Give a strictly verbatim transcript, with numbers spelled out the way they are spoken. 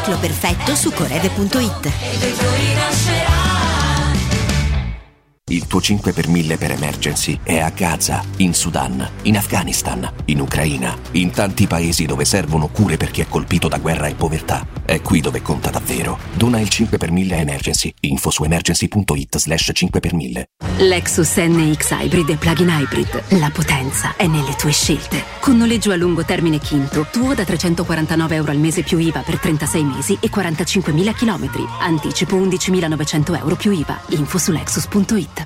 ciclo perfetto su coreve punto it. Il tuo cinque per mille per Emergency è a Gaza, in Sudan, in Afghanistan, in Ucraina, in tanti paesi dove servono cure per chi è colpito da guerra e povertà. È qui dove conta davvero. Dona il cinque per mille a Emergency. Info su emergency punto it slash cinque per mille. Lexus N X Hybrid e Plug-in Hybrid. La potenza è nelle tue scelte. Con noleggio a lungo termine Quinto, tuo da trecentoquarantanove euro al mese più I V A per trentasei mesi e quarantacinquemila chilometri. Anticipo undicimilanovecento euro più I V A. Info su lexus punto it.